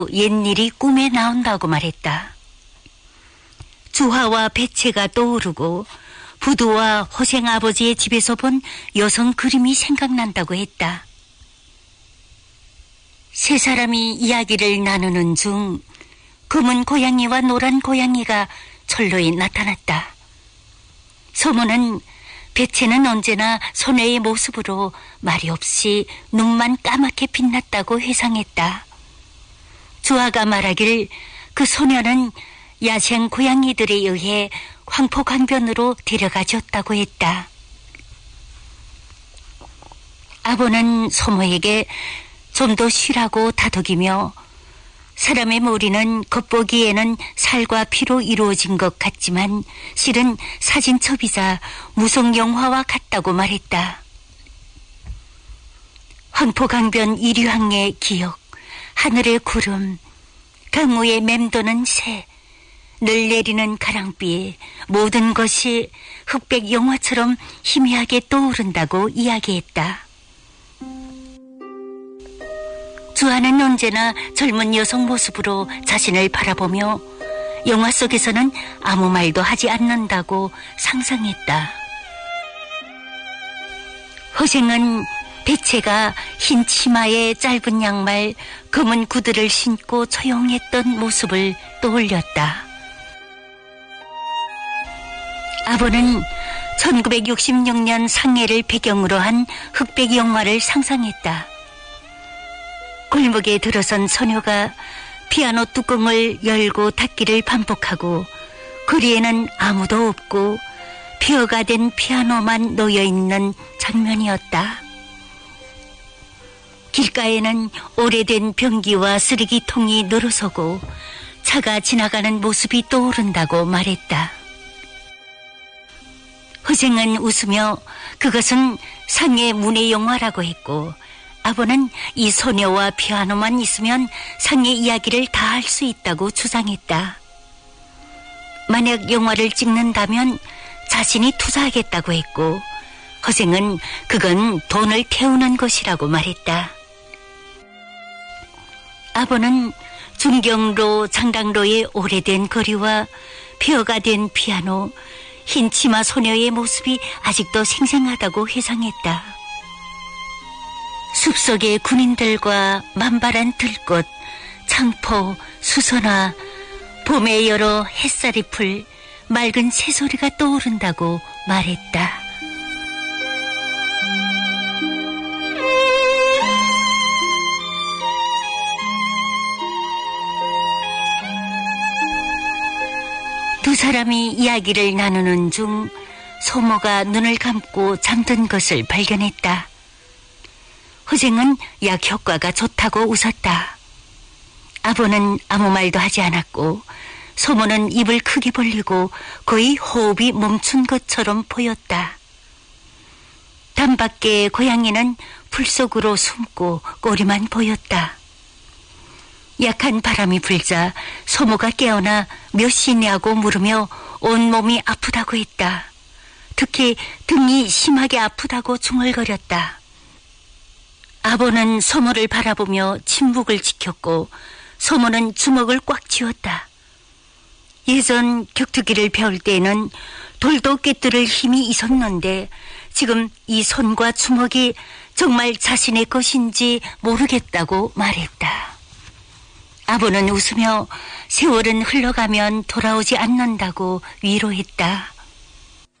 옛일이 꿈에 나온다고 말했다. 주화와 배채가 떠오르고 부두와 호생 아버지의 집에서 본 여성 그림이 생각난다고 했다. 세 사람이 이야기를 나누는 중 검은 고양이와 노란 고양이가 철로에 나타났다. 소모는 배채는 언제나 소녀의 모습으로 말이 없이 눈만 까맣게 빛났다고 회상했다. 주아가 말하길 그 소녀는 야생 고양이들에 의해 황포강변으로 데려가졌다고 했다. 아버는 소모에게 좀 더 쉬라고 다독이며 사람의 머리는 겉보기에는 살과 피로 이루어진 것 같지만 실은 사진첩이자 무성영화와 같다고 말했다. 황포강변 이류항의 기억, 하늘의 구름, 강우에 맴도는 새, 늘 내리는 가랑비, 모든 것이 흑백 영화처럼 희미하게 떠오른다고 이야기했다. 주아는 언제나 젊은 여성 모습으로 자신을 바라보며 영화 속에서는 아무 말도 하지 않는다고 상상했다. 호생은 배채가 흰 치마에 짧은 양말, 검은 구두를 신고 조용했던 모습을 떠올렸다. 아버는 1966년 상해를 배경으로 한 흑백 영화를 상상했다. 골목에 들어선 소녀가 피아노 뚜껑을 열고 닫기를 반복하고 거리에는 아무도 없고 폐허가 된 피아노만 놓여있는 장면이었다. 길가에는 오래된 변기와 쓰레기통이 늘어서고 차가 지나가는 모습이 떠오른다고 말했다. 호생은 웃으며 그것은 상해 문예 영화라고 했고 아버는 이 소녀와 피아노만 있으면 상해 이야기를 다 할 수 있다고 주장했다. 만약 영화를 찍는다면 자신이 투자하겠다고 했고 허생은 그건 돈을 태우는 것이라고 말했다. 아버는 중경로 장강로의 오래된 거리와 폐허가 된 피아노, 흰 치마 소녀의 모습이 아직도 생생하다고 회상했다. 숲속의 군인들과 만발한 들꽃, 창포, 수선화, 봄의 여러 햇살이 풀 맑은 새소리가 떠오른다고 말했다. 두 사람이 이야기를 나누는 중 소모가 눈을 감고 잠든 것을 발견했다. 호생은 약 효과가 좋다고 웃었다. 아버는 아무 말도 하지 않았고 소모는 입을 크게 벌리고 거의 호흡이 멈춘 것처럼 보였다. 담밖에 고양이는 풀 속으로 숨고 꼬리만 보였다. 약한 바람이 불자 소모가 깨어나 몇 시냐고 물으며 온몸이 아프다고 했다. 특히 등이 심하게 아프다고 중얼거렸다. 아버는 소모를 바라보며 침묵을 지켰고 소모는 주먹을 꽉 쥐었다. 예전 격투기를 배울 때에는 돌도 꿰뚫을 힘이 있었는데 지금 이 손과 주먹이 정말 자신의 것인지 모르겠다고 말했다. 아버는 웃으며 세월은 흘러가면 돌아오지 않는다고 위로했다.